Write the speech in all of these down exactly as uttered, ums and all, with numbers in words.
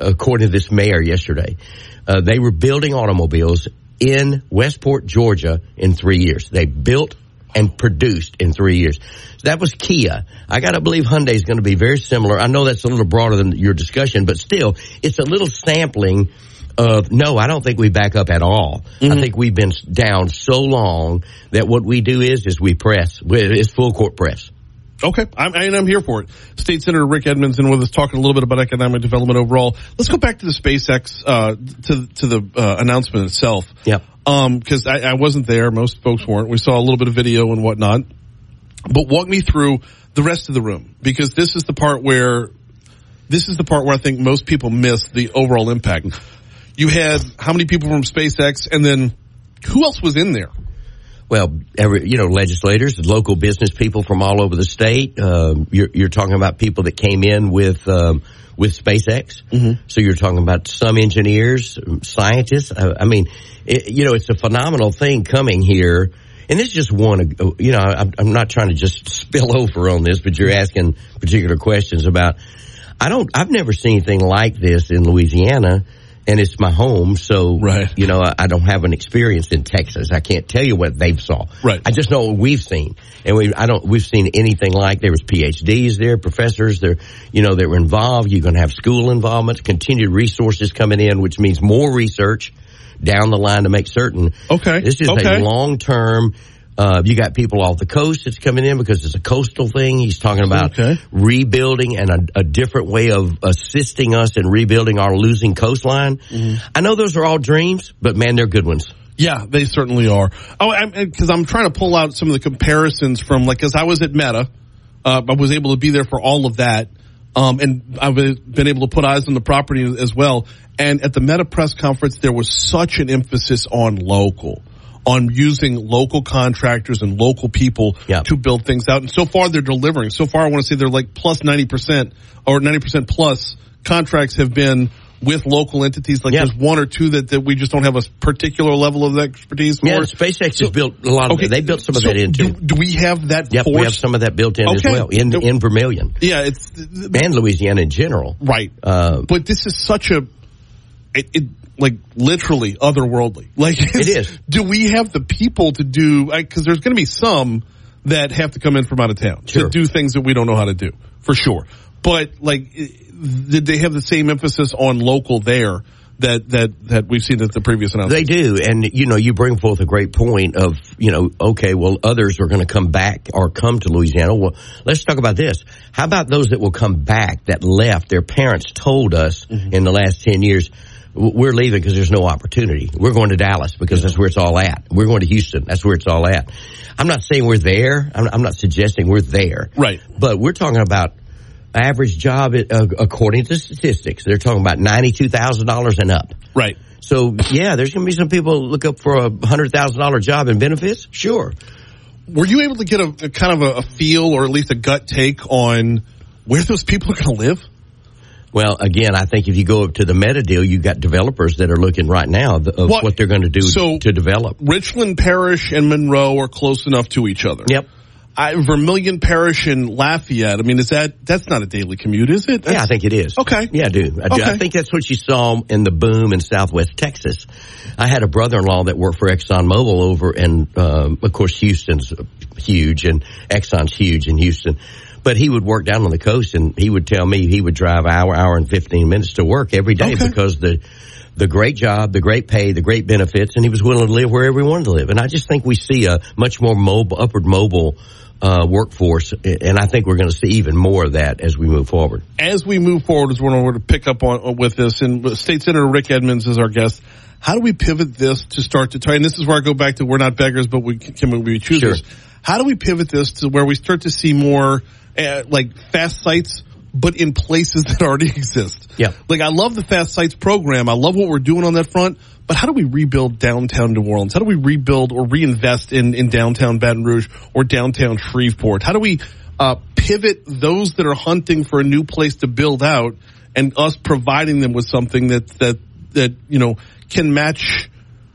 according to this mayor yesterday. Uh, they were building automobiles in Westport, Georgia in three years. They built and produced in three years. So that was Kia. I got to believe Hyundai is going to be very similar. I know that's a little broader than your discussion, but still, it's a little sampling of, no, I don't think we back up at all. Mm-hmm. I think we've been down so long that what we do is, is we press. It's full court press. Okay, I'm, and I'm here for it. State Senator Rick Edmondson with us talking a little bit about economic development overall. Let's go back to the SpaceX, uh, to, to the uh, announcement itself. Yep. Um, cause I, I wasn't there. Most folks weren't. We saw a little bit of video and whatnot. But walk me through the rest of the room, because this is the part where, this is the part where I think most people miss the overall impact. You had how many people from SpaceX, and then who else was in there? Well, every, you know, legislators, local business people from all over the state. Um, you're, you're talking about people that came in with um, with SpaceX. Mm-hmm. So you're talking about some engineers, scientists. I, I mean, it, you know, it's a phenomenal thing coming here. And this is just one, you know, I'm, I'm not trying to just spill over on this, but you're asking particular questions about. I don't. I've never seen anything like this in Louisiana. And it's my home, so, right. you know, I, I don't have an experience in Texas. I can't tell you what they've saw. Right. I just know what we've seen. And we, I don't, we've seen anything like, there was P H Ds there, professors there, you know, that were involved. You're going to have school involvements, continued resources coming in, which means more research down the line to make certain. Okay. This is okay. a long-term. Uh, you got people off the coast that's coming in because it's a coastal thing. He's talking about okay. rebuilding and a, a different way of assisting us in rebuilding our losing coastline. Mm-hmm. I know those are all dreams, but man, they're good ones. Yeah, they certainly are. Oh, because I'm, I'm trying to pull out some of the comparisons from, like, because I was at Meta. Uh, I was able to be there for all of that. Um, and I've been able to put eyes on the property as well. And at the Meta press conference, there was such an emphasis on local. On using local contractors and local people yep. to build things out. And so far they're delivering. So far I want to say they're like plus ninety percent or ninety percent plus contracts have been with local entities. Like yep. there's one or two that, that we just don't have a particular level of expertise for. Yeah, SpaceX so, has built a lot of okay, it. They built some of so that in too. Do, do we have that Yep, force? we have some of that built in okay. as well in, in Vermilion. Yeah, it's. And Louisiana in general. Right. Uh, but this is such a, it, it like literally otherworldly. Like it is. Do we have the people to do? Because there's going to be some that have to come in from out of town sure. to do things that we don't know how to do for sure. But like, did they have the same emphasis on local there that that that we've seen at the previous announcement? They do, and you know, you bring forth a great point of you know, okay, well, others are going to come back or come to Louisiana. Well, let's talk about this. How about those that will come back that left? Their parents told us mm-hmm. in the last ten years. We're leaving because there's no opportunity. We're going to Dallas because that's where it's all at. We're going to Houston. That's where it's all at. I'm not saying we're there. I'm, I'm not suggesting we're there. Right. But we're talking about average job, uh, according to statistics. They're talking about ninety-two thousand dollars and up. Right. So, yeah, there's going to be some people look up for a one hundred thousand dollars job and benefits. Sure. Were you able to get a, a kind of a, a feel or at least a gut take on where those people are going to live? Well, again, I think if you go up to the Meta deal, you got developers that are looking right now of what, what they're going to do so to develop. Richland Parish and Monroe are close enough to each other. Yep. I, Vermilion Parish and Lafayette. I mean, is that that's not a daily commute, is it? That's, yeah, I think it is. Okay. Yeah, I do. I, do. Okay. I think that's what you saw in the boom in Southwest Texas. I had a brother-in-law that worked for ExxonMobil over in, um, of course, Houston's huge and Exxon's huge in Houston. But he would work down on the coast, and he would tell me he would drive hour, hour and fifteen minutes to work every day okay. because the the great job, the great pay, the great benefits, and he was willing to live wherever he wanted to live. And I just think we see a much more mobile, upward mobile uh, workforce, and I think we're going to see even more of that as we move forward. As we move forward, is what I want to pick up on with this, and State Senator Rick Edmonds is our guest. How do we pivot this to start to try? And this is where I go back to we're not beggars, but we can we choosers. Sure. How do we pivot this to where we start to see more uh, like fast sites, but in places that already exist? Yeah. Like I love the fast sites program. I love what we're doing on that front. But how do we rebuild downtown New Orleans? How do we rebuild or reinvest in, in downtown Baton Rouge or downtown Shreveport? How do we uh, pivot those that are hunting for a new place to build out and us providing them with something that that that you know can match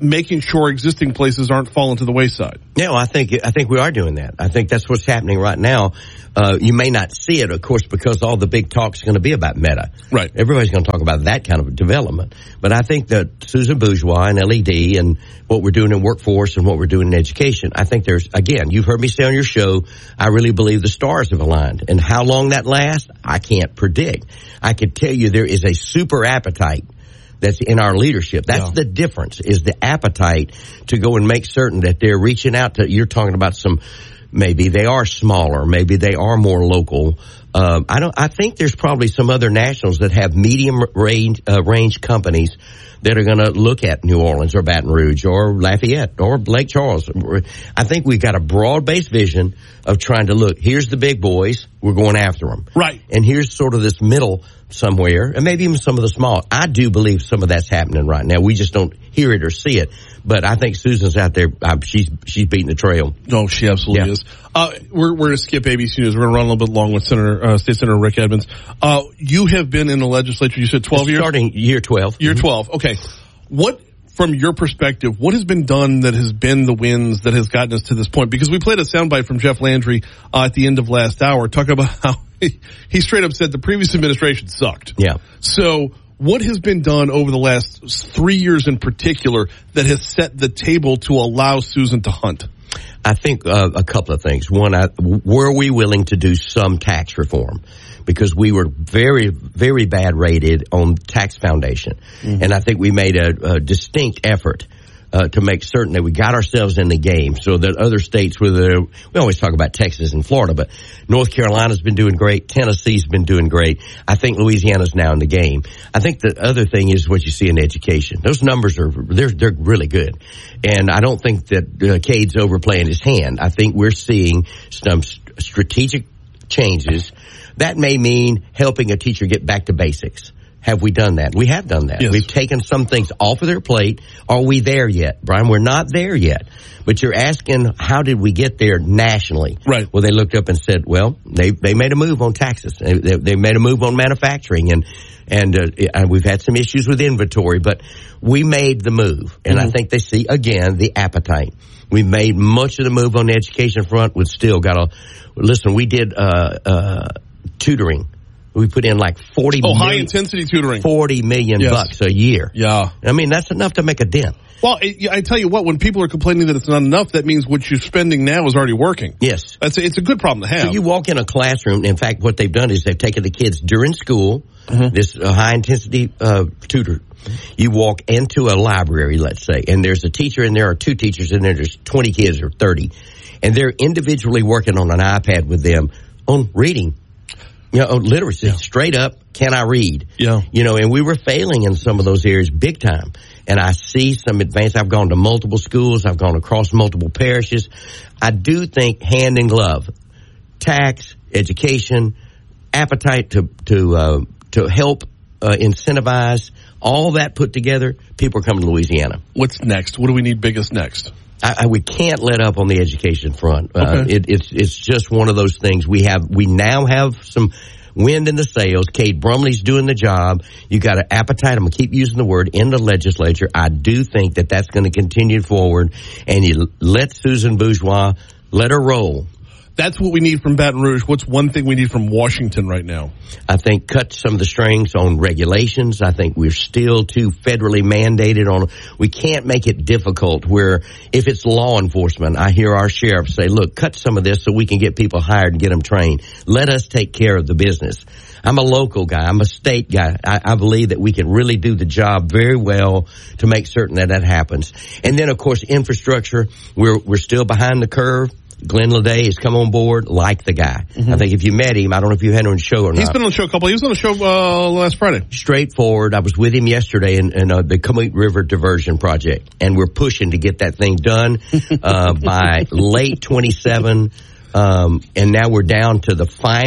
making sure existing places aren't falling to the wayside. No, I think I think we are doing that. I think that's what's happening right now. Uh, you may not see it, of course, because all the big talk is going to be about Meta. Right. Everybody's going to talk about that kind of development. But I think that Susan Bourgeois and L E D and what we're doing in workforce and what we're doing in education, I think there's, again, you've heard me say on your show, I really believe the stars have aligned. And how long that lasts, I can't predict. I can tell you there is a super appetite that's in our leadership. That's yeah. the difference, is the appetite to go and make certain that they're reaching out to, you're talking about some, maybe they are smaller, maybe they are more local. Um, I don't, I think there's probably some other nationals that have medium range, uh, range companies that are going to look at New Orleans or Baton Rouge or Lafayette or Lake Charles. I think we've got a broad-based vision of trying to look, here's the big boys, we're going after them. Right. And here's sort of this middle somewhere, and maybe even some of the small. I do believe some of that's happening right now. We just don't hear it or see it. But I think Susan's out there. Uh, she's she's beating the trail. No, she absolutely yeah. is. Uh, we're we're going to skip A B C News. We're going to run a little bit long with Senator uh, State Senator Rick Edmonds. Uh, you have been in the legislature. You said twelve years. Starting year twelve. Year twelve. Okay. What, from your perspective, what has been done that has been the wins that has gotten us to this point? Because we played a soundbite from Jeff Landry uh, at the end of last hour talking about how he, he straight up said the previous administration sucked. Yeah. So what has been done over the last three years in particular that has set the table to allow Susan to hunt? I think uh, a couple of things. One, I, were we willing to do some tax reform? Because we were very, very bad rated on tax foundation. Mm-hmm. And I think we made a, a distinct effort uh, to make certain that we got ourselves in the game so that other states, whether we always talk about Texas and Florida, but North Carolina's been doing great. Tennessee's been doing great. I think Louisiana's now in the game. I think the other thing is what you see in education. Those numbers are, they're, they're really good. And I don't think that uh, Cade's overplaying his hand. I think we're seeing some st- strategic changes. That may mean helping a teacher get back to basics. Have we done that? We have done that. Yes. We've taken some things off of their plate. Are we there yet, Brian? We're not there yet. But you're asking, how did we get there nationally? Right. Well, they looked up and said, well, they they made a move on taxes. They, they, they made a move on manufacturing, and and uh, we've had some issues with inventory, but we made the move. And mm-hmm. I think they see, again, the appetite. We've made much of the move on the education front. We've still got to, listen, we did uh, uh, tutoring. We put in like forty oh, million, high intensity tutoring, forty million yes. bucks a year. Yeah, I mean that's enough to make a dent. Well, it, I tell you what, when people are complaining that it's not enough, that means what you're spending now is already working. Yes, that's a, it's a good problem to have. So you walk in a classroom. In fact, what they've done is they've taken the kids during school, mm-hmm. this uh, high intensity uh, tutor. You walk into a library, let's say, and there's a teacher in there or two teachers in there. There's twenty kids or thirty, and they're individually working on an iPad with them on reading. You know, literacy, yeah. straight up, can I read? Yeah. You know, and we were failing in some of those areas big time. And I see some advance. I've gone to multiple schools. I've gone across multiple parishes. I do think hand in glove, tax, education, appetite to, to, uh, to help, uh, incentivize, all that put together, people are coming to Louisiana. What's next? What do we need biggest next? I, I, we can't let up on the education front. Okay. Uh, it, it's it's just one of those things. We have we now have some wind in the sails. Cade Brumley's doing the job. You got an appetite. I'm gonna keep using the word in the legislature. I do think that that's going to continue forward. And you let Susan Bourgeois let her roll. That's what we need from Baton Rouge. What's one thing we need from Washington right now? I think cut some of the strings on regulations. I think we're still too federally mandated on. We can't make it difficult where if it's law enforcement, I hear our sheriffs say, look, cut some of this so we can get people hired and get them trained. Let us take care of the business. I'm a local guy. I'm a state guy. I, I believe that we can really do the job very well to make certain that that happens. And then, of course, infrastructure. We're, we're still behind the curve. Glenn Leday has come on board like the guy. Mm-hmm. I think if you met him, I don't know if you had him on the show or not. He's been on the show a couple. He was on the show uh, last Friday. Straightforward. I was with him yesterday in, in uh, the Comeet River Diversion Project, and we're pushing to get that thing done uh, by late twenty-seven. Um, and now we're down to the final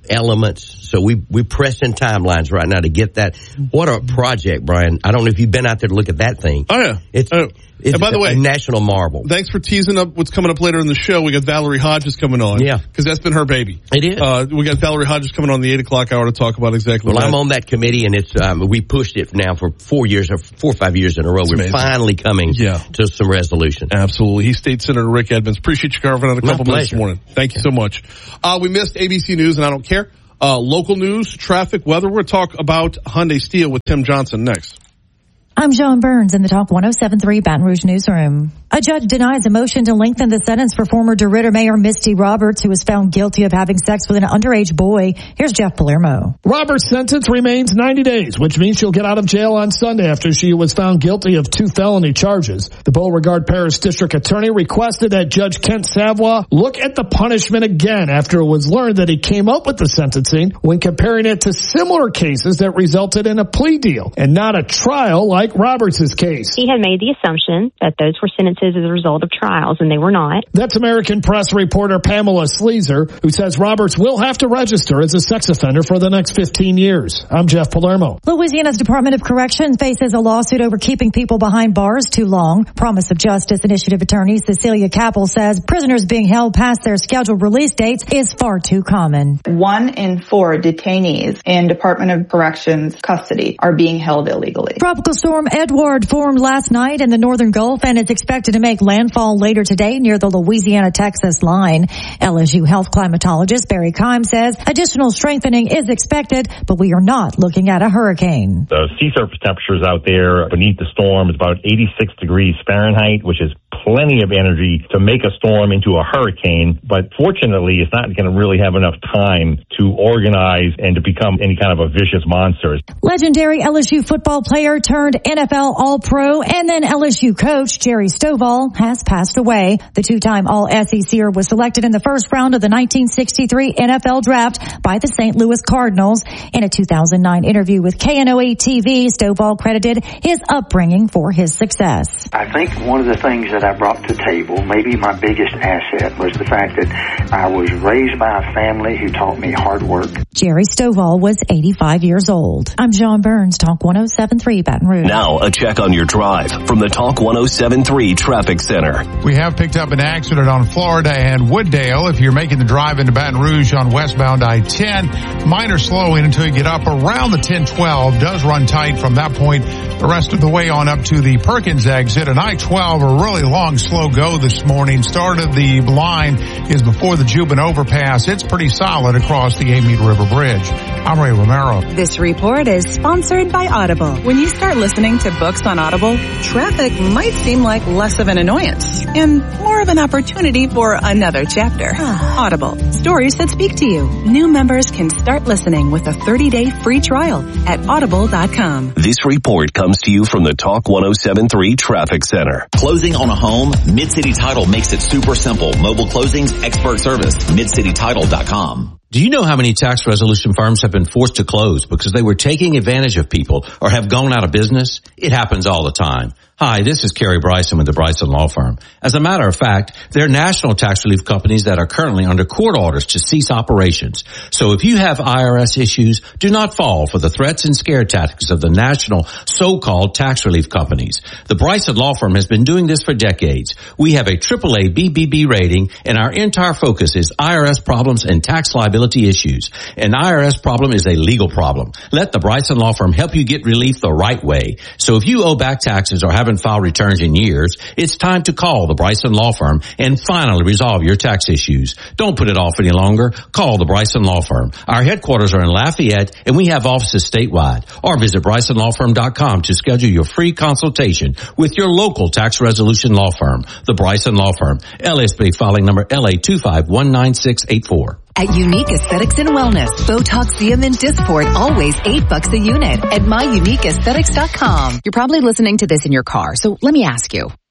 elements. So we we pressing timelines right now to get that. What a project, Brian! I don't know if you've been out there to look at that thing. Oh yeah, it's. Oh. It's and by the way, a national marvel. Thanks for teasing up what's coming up later in the show. We got Valerie Hodges coming on. Yeah. Because that's been her baby. It is. Uh, we got Valerie Hodges coming on the eight o'clock hour to talk about exactly well, that. I'm on that committee, and it's um, we pushed it now for four years, or four or five years in a row. That's We're amazing. finally coming yeah. to some resolution. Absolutely. He's State Senator Rick Edmonds. Appreciate you carving out a couple My minutes this morning. Thank you so much. Uh, we missed A B C News, and I don't care. Uh, local news, traffic, weather. We're going to talk about Hyundai Steel with Tim Johnson next. I'm John Burns in the Talk one oh seven point three Baton Rouge newsroom. A judge denies a motion to lengthen the sentence for former DeRidder Mayor Misty Roberts, who was found guilty of having sex with an underage boy. Here's Jeff Palermo. Roberts' sentence remains ninety days, which means she'll get out of jail on Sunday after she was found guilty of two felony charges. The Beauregard Parish District Attorney requested that Judge Kent Savoie look at the punishment again after it was learned that he came up with the sentencing when comparing it to similar cases that resulted in a plea deal and not a trial like Roberts' case. He had made the assumption that those were sentences as a result of trials, and they were not. That's American Press reporter Pamela Sleazer, who says Roberts will have to register as a sex offender for the next fifteen years. I'm Jeff Palermo. Louisiana's Department of Corrections faces a lawsuit over keeping people behind bars too long. Promise of Justice Initiative attorney Cecilia Capel says prisoners being held past their scheduled release dates is far too common. One in four detainees in Department of Corrections custody are being held illegally. Tropical storm Edward formed last night in the northern Gulf and is expected to make landfall later today near the Louisiana-Texas line. L S U health climatologist Barry Keim says additional strengthening is expected, but we are not looking at a hurricane. The sea surface temperatures out there beneath the storm is about eighty-six degrees Fahrenheit, which is plenty of energy to make a storm into a hurricane, but fortunately it's not going to really have enough time to organize and to become any kind of a vicious monster. Legendary L S U football player turned N F L All-Pro and then L S U coach Jerry Stovall has passed away. The two-time All-S E C er was selected in the first round of the nineteen sixty-three N F L draft by the Saint Louis Cardinals. In a two thousand nine interview with K N O A T V, Stovall credited his upbringing for his success. I think one of the things that I brought to the table, maybe my biggest asset, was the fact that I was raised by a family who taught me hard work. Jerry Stovall was eighty-five years old. I'm John Burns, Talk one oh seven point three Baton Rouge. Now a check on your drive from the Talk one oh seven point three Traffic Center. We have picked up an accident on Florida and Wooddale. If you're making the drive into Baton Rouge on westbound I ten, minor slowing until you get up around the ten twelve. Does run tight from that point the rest of the way on up to the Perkins exit. And I twelve, a really long slow go this morning. Start of the line is before the Jubin overpass. It's pretty solid across the Amite River Bridge. I'm Ray Romero. This report is sponsored by Audible. When you start listening to books on Audible, traffic might seem like less of an annoyance and more of an opportunity for another chapter. Audible, stories that speak to you. New members can start listening with a thirty-day free trial at audible dot com. This report comes to you from the Talk one oh seven point three Traffic Center. Closing on a home? Mid-City Title makes it super simple. Mobile closings, expert service. mid city title dot com. Do you know how many tax resolution firms have been forced to close because they were taking advantage of people or have gone out of business? It happens all the time. Hi, this is Kerry Bryson with the Bryson Law Firm. As a matter of fact, there are national tax relief companies that are currently under court orders to cease operations. So if you have I R S issues, do not fall for the threats and scare tactics of the national so-called tax relief companies. The Bryson Law Firm has been doing this for decades. We have a triple A B B B rating, and our entire focus is I R S problems and tax liability issues. An I R S problem is a legal problem. Let the Bryson Law Firm help you get relief the right way. So if you owe back taxes or haven't filed returns in years, it's time to call the Bryson Law Firm and finally resolve your tax issues. Don't put it off any longer. Call the Bryson Law Firm. Our headquarters are in Lafayette, and we have offices statewide. Or visit bryson law firm dot com to schedule your free consultation with your local tax resolution law firm. The Bryson Law Firm. L S B filing number L A two five one nine six eight four. At Unique Aesthetics and Wellness, Botox, Xeomin, Dysport, always eight bucks a unit at my unique aesthetics dot com. You're probably listening to this in your car, so let me ask you,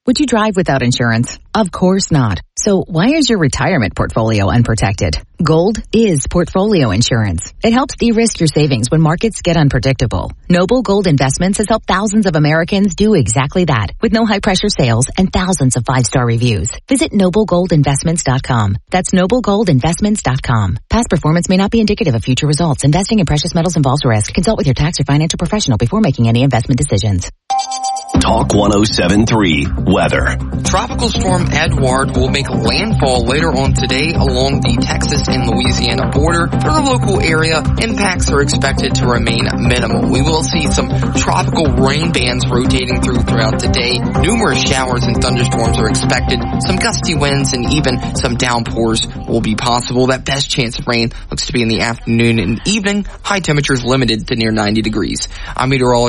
Would you drive without insurance? Of course not. So why is your retirement portfolio unprotected? Gold is portfolio insurance. It helps de-risk your savings when markets get unpredictable. Noble Gold Investments has helped thousands of Americans do exactly that with no high-pressure sales and thousands of five-star reviews. Visit noble gold investments dot com. That's noble gold investments dot com. Past performance may not be indicative of future results. Investing in precious metals involves risk. Consult with your tax or financial professional before making any investment decisions. Talk one oh seven point three Weather. Tropical storm Edward will make landfall later on today along the Texas and Louisiana border. For the local area, impacts are expected to remain minimal. We will see some tropical rain bands rotating through throughout the day. Numerous showers and thunderstorms are expected. Some gusty winds and even some downpours will be possible. That best chance of rain looks to be in the afternoon and evening. High temperatures limited to near ninety degrees. I'm meteorologist